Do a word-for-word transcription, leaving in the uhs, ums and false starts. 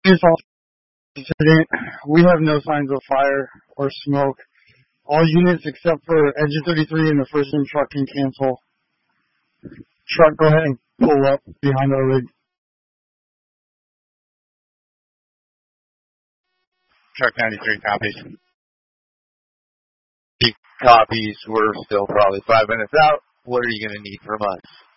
Incident. We have no signs of fire or smoke. All units except for Engine thirty-three and the first in truck can cancel. Truck, go ahead and pull up behind our rig. Truck ninety-three copies. He copies. We're still probably five minutes out. What are you going to need from us?